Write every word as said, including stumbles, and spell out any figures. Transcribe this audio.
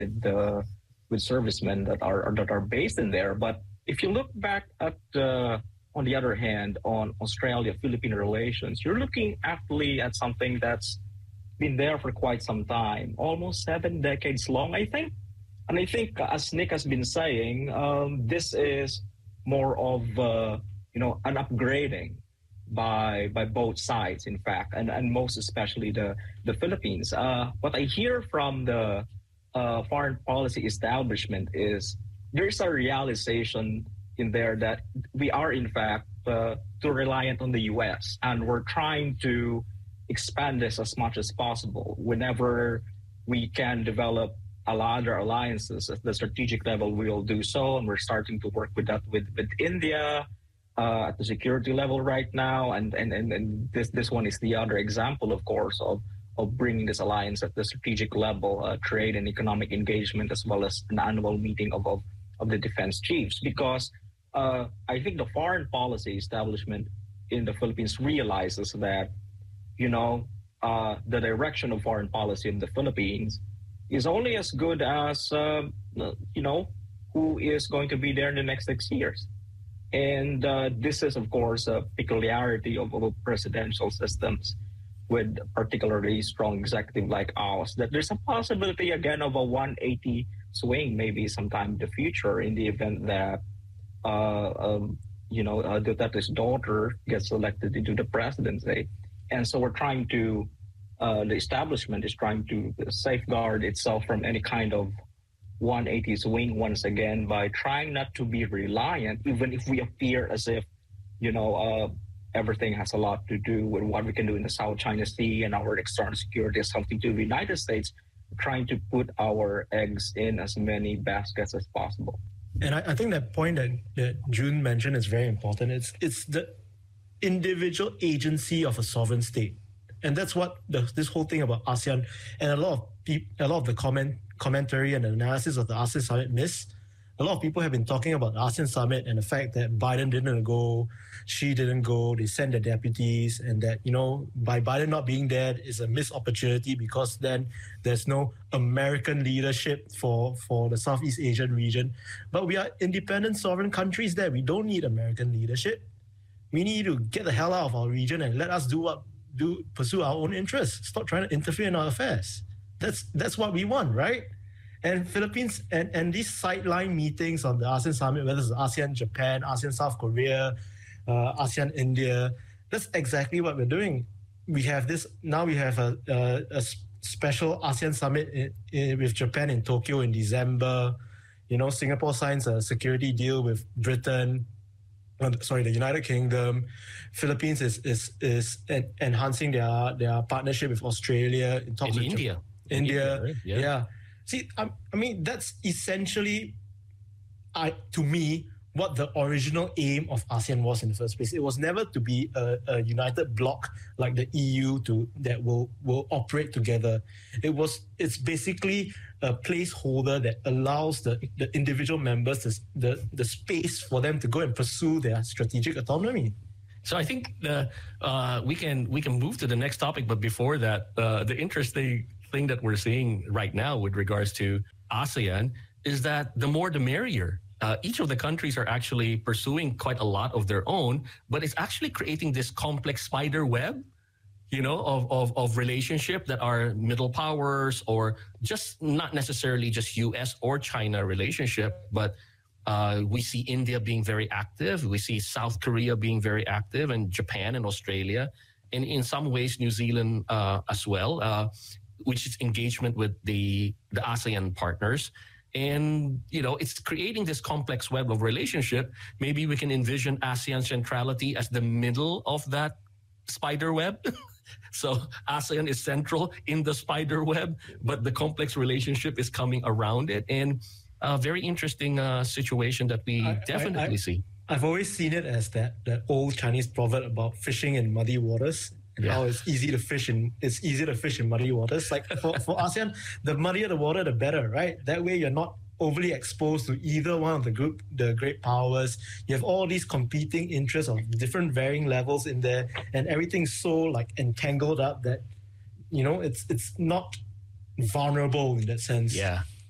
with uh, with servicemen that are that are based in there. But if you look back at uh, on the other hand, on Australia-Philippine relations, you're looking actually at something that's been there for quite some time, almost seven decades long, I think. And I think, as Nick has been saying, um, this is more of uh, you know an upgrading by by both sides, in fact, and, and most especially the the Philippines. Uh, what I hear from the uh, foreign policy establishment is there's a realization in there that we are in fact uh, too reliant on the U S, and we're trying to expand this as much as possible. Whenever we can develop a larger alliances at the strategic level, we will do so, and we're starting to work with that with, with India uh, at the security level right now, and and, and, and this this one is the other example, of course, of of bringing this alliance at the strategic level, uh, trade and economic engagement, as well as an annual meeting of of, of the defense chiefs, because uh, I think the foreign policy establishment in the Philippines realizes that, you know, uh, the direction of foreign policy in the Philippines is only as good as, uh, you know, who is going to be there in the next six years. And uh, this is, of course, a peculiarity of, of presidential systems with particularly strong executive like ours, that there's a possibility, again, of a one eighty swing maybe sometime in the future in the event that, uh, um, you know, uh, Duterte's daughter gets elected into the presidency. And so we're trying to, uh, the establishment is trying to safeguard itself from any kind of one eighty swing once again by trying not to be reliant, even if we appear as if, you know, uh, everything has a lot to do with what we can do in the South China Sea and our external security has something to do with the United States, trying to put our eggs in as many baskets as possible. And I, I think that point that, that June mentioned is very important. It's it's the individual agency of a sovereign state, and that's what the, this whole thing about ASEAN and a lot of pe- a lot of the comment commentary and analysis of the ASEAN summit miss. A lot of people have been talking about the ASEAN summit and the fact that Biden didn't go, Xi didn't go, they sent their deputies, and that, you know, by Biden not being there is a missed opportunity because then there's no American leadership for, for the Southeast Asian region. But we are independent sovereign countries there. We don't need American leadership. We need to get the hell out of our region and let us do what do pursue our own interests. Stop trying to interfere in our affairs. That's that's what we want, right? And Philippines and, and these sideline meetings on the ASEAN summit, whether it's ASEAN Japan, ASEAN South Korea, uh, ASEAN India, that's exactly what we're doing. We have this now. We have a, a, a special ASEAN summit in, in, with Japan in Tokyo in December. You know, Singapore signs a security deal with Britain. Sorry, the United Kingdom. Philippines is is is en- enhancing their their partnership with Australia. In talks in with India. Japan. India, India right? yeah. yeah. See, I, I mean, that's essentially, I to me, what the original aim of ASEAN was in the first place. It was never to be a, a united bloc like the E U to that will will operate together. It was. It's basically a placeholder that allows the the individual members the the, the space for them to go and pursue their strategic autonomy. So I think the, uh, we can we can move to the next topic, but before that, uh, the interesting thing that we're seeing right now with regards to ASEAN is that the more the merrier. Uh, each of the countries are actually pursuing quite a lot of their own, but it's actually creating this complex spider web, you know, of, of, of relationship that are middle powers or just not necessarily just U S or China relationship, but uh, we see India being very active. We see South Korea being very active, and Japan and Australia, and in some ways New Zealand uh, as well, uh, which is engagement with the, the ASEAN partners. And, you know, it's creating this complex web of relationship. Maybe we can envision ASEAN centrality as the middle of that spider web. So ASEAN is central in the spider web, but the complex relationship is coming around it. And a very interesting uh, situation that we I, definitely I, I, see. I've always seen it as that, that old Chinese proverb about fishing in muddy waters. And yeah. how it's easy to fish in it's easy to fish in muddy waters. Like for, for ASEAN, the muddier the water, the better, right? That way you're not overly exposed to either one of the group, the great powers. You have all these competing interests of different varying levels in there, and everything's so like entangled up that, you know, it's it's not vulnerable in that sense. Yeah.